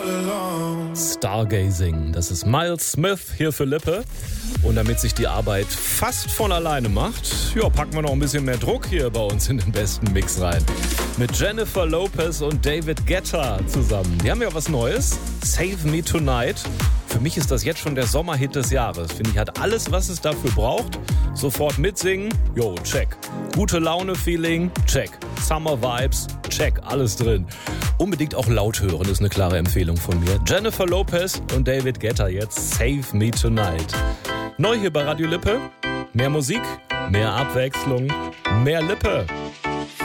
Stargazing, das ist Miles Smith hier für Lippe. Und damit sich die Arbeit fast von alleine macht, packen wir noch ein bisschen mehr Druck hier bei uns in den besten Mix rein. Mit Jennifer Lopez und David Guetta zusammen. Die haben ja was Neues, Save Me Tonight. Für mich ist das jetzt schon der Sommerhit des Jahres. Finde ich, hat alles, was es dafür braucht. Sofort mitsingen, check. Gute Laune-Feeling, check. Summer Vibes, check, alles drin. Unbedingt auch laut hören, ist eine klare Empfehlung von mir. Jennifer Lopez und David Guetta jetzt Save Me Tonight. Neu hier bei Radio Lippe. Mehr Musik, mehr Abwechslung, mehr Lippe.